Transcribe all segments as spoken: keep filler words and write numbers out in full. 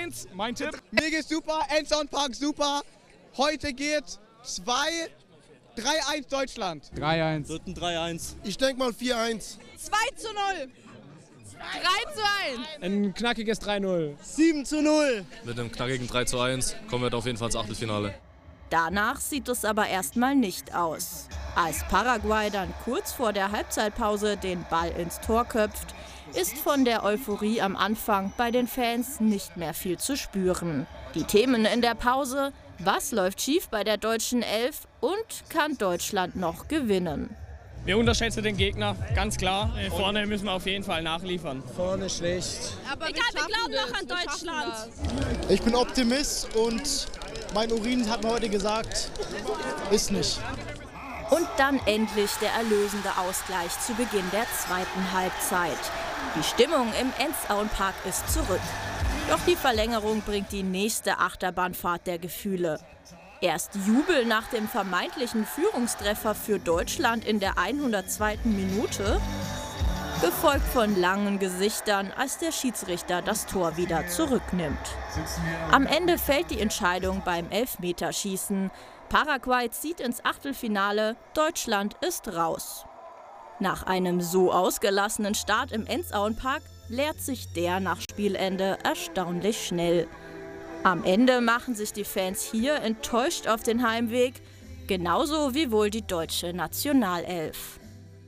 eins, mein Tipp. Mir geht's super, Endzone-Park super. Heute geht zwei, drei eins Deutschland. drei eins. Wird ein drei eins. Ich denke mal vier eins. zwei zu null. drei zu eins. Ein knackiges drei null. sieben zu null. Mit einem knackigen drei zu eins kommen wir auf jeden Fall ins Achtelfinale. Danach sieht es aber erstmal nicht aus. Als Paraguay dann kurz vor der Halbzeitpause den Ball ins Tor köpft, ist von der Euphorie am Anfang bei den Fans nicht mehr viel zu spüren. Die Themen in der Pause: Was läuft schief bei der deutschen Elf und kann Deutschland noch gewinnen? Wir unterschätzen den Gegner, ganz klar. Vorne müssen wir auf jeden Fall nachliefern. Vorne schlecht. Aber wir, wir glauben noch an Deutschland. Ich bin Optimist und mein Urin hat mir heute gesagt, ist nicht. Und dann endlich der erlösende Ausgleich zu Beginn der zweiten Halbzeit. Die Stimmung im Endzone-Park ist zurück. Doch die Verlängerung bringt die nächste Achterbahnfahrt der Gefühle. Erst Jubel nach dem vermeintlichen Führungstreffer für Deutschland in der hundertzweiten Minute, gefolgt von langen Gesichtern, als der Schiedsrichter das Tor wieder zurücknimmt. Am Ende fällt die Entscheidung beim Elfmeterschießen. Paraguay zieht ins Achtelfinale, Deutschland ist raus. Nach einem so ausgelassenen Start im Endzone-Park leert sich der nach Spielende erstaunlich schnell. Am Ende machen sich die Fans hier enttäuscht auf den Heimweg, genauso wie wohl die deutsche Nationalelf.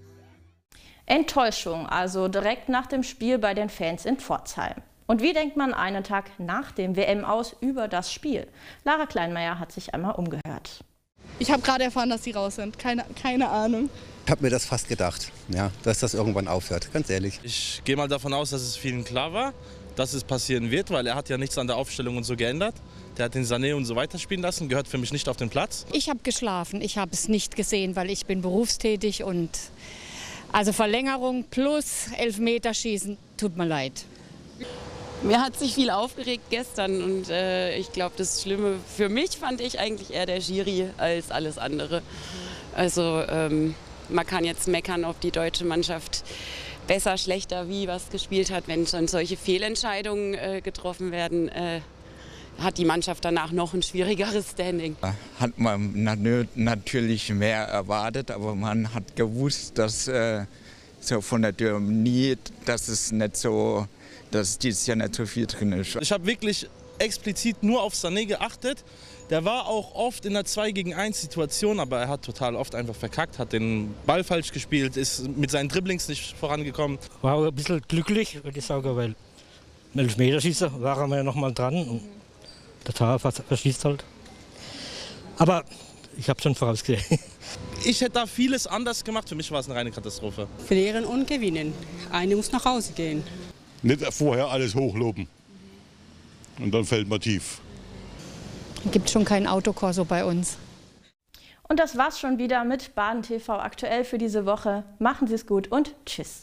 Enttäuschung also direkt nach dem Spiel bei den Fans in Pforzheim. Und wie denkt man einen Tag nach dem W M aus über das Spiel? Lara Kleinmeier hat sich einmal umgehört. Ich habe gerade erfahren, dass sie raus sind. Keine, keine Ahnung. Ich habe mir das fast gedacht, ja, dass das irgendwann aufhört, ganz ehrlich. Ich gehe mal davon aus, dass es vielen klar war, dass es passieren wird, weil er hat ja nichts an der Aufstellung und so geändert. Der hat den Sané und so weiterspielen lassen, gehört für mich nicht auf den Platz. Ich habe geschlafen, ich habe es nicht gesehen, weil ich bin berufstätig und also Verlängerung plus Elfmeterschießen, tut mir leid. Mir hat sich viel aufgeregt gestern und äh, ich glaube, das Schlimme für mich fand ich eigentlich eher der Schiri als alles andere. Also ähm, man kann jetzt meckern, ob die deutsche Mannschaft besser, schlechter, wie was gespielt hat. Wenn schon solche Fehlentscheidungen äh, getroffen werden, äh, hat die Mannschaft danach noch ein schwierigeres Standing. Hat man natürlich mehr erwartet, aber man hat gewusst, dass äh, so von der Dynamie, dass es nicht so, dass dieses Jahr nicht so viel drin ist. Ich habe wirklich explizit nur auf Sané geachtet. Der war auch oft in einer zwei gegen eins Situation, aber er hat total oft einfach verkackt, hat den Ball falsch gespielt, ist mit seinen Dribblings nicht vorangekommen. War ein bisschen glücklich, würde ich sagen, weil im Elfmeterschießen waren wir ja noch mal dran und der Tor verschießt halt. Aber ich habe schon vorausgesehen. Ich hätte da vieles anders gemacht, für mich war es eine reine Katastrophe. Verlieren und gewinnen. Eine muss nach Hause gehen. Nicht vorher alles hochloben und dann fällt man tief. Es gibt schon keinen Autokorso bei uns. Und das war's schon wieder mit Baden T V aktuell für diese Woche. Machen Sie es gut und tschüss.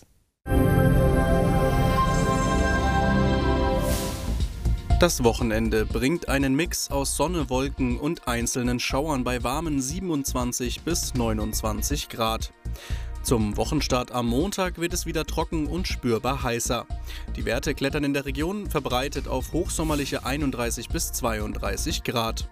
Das Wochenende bringt einen Mix aus Sonne, Wolken und einzelnen Schauern bei warmen siebenundzwanzig bis neunundzwanzig Grad. Zum Wochenstart am Montag wird es wieder trocken und spürbar heißer. Die Werte klettern in der Region verbreitet auf hochsommerliche einunddreißig bis zweiunddreißig Grad.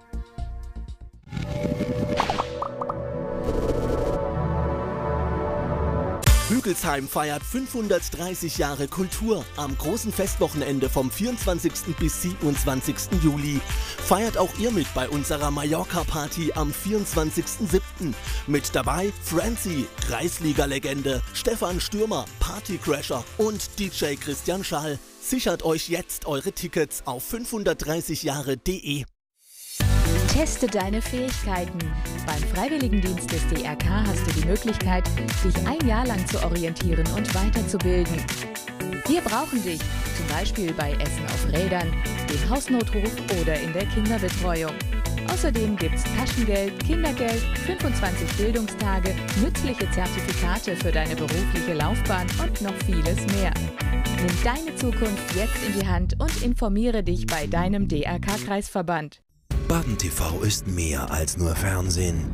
Hügelsheim feiert fünfhundertdreißig Jahre Kultur am großen Festwochenende vom vierundzwanzigsten bis siebenundzwanzigsten Juli. Feiert auch ihr mit bei unserer Mallorca-Party am vierundzwanzigsten siebten Mit dabei Francie, Kreisliga-Legende, Stefan Stürmer, Partycrasher und D J Christian Schall. Sichert euch jetzt eure Tickets auf fünfhundertdreißig Jahre punkt de. Teste deine Fähigkeiten. Beim Freiwilligendienst des D R K hast du die Möglichkeit, dich ein Jahr lang zu orientieren und weiterzubilden. Wir brauchen dich, zum Beispiel bei Essen auf Rädern, dem Hausnotruf oder in der Kinderbetreuung. Außerdem gibt's Taschengeld, Kindergeld, fünfundzwanzig Bildungstage, nützliche Zertifikate für deine berufliche Laufbahn und noch vieles mehr. Nimm deine Zukunft jetzt in die Hand und informiere dich bei deinem D R K-Kreisverband. Baden T V ist mehr als nur Fernsehen.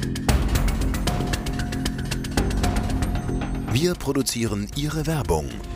Wir produzieren Ihre Werbung.